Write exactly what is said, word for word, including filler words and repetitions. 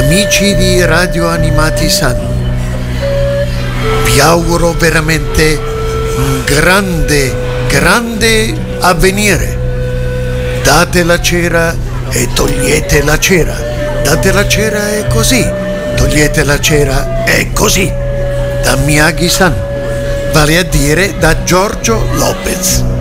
Amici di Radio Animati San, vi auguro veramente un grande, grande avvenire. Date la cera e togliete la cera. Date la cera e così. Togliete la cera e così. Da Miyagi-san, vale a dire da Giorgio Lopez.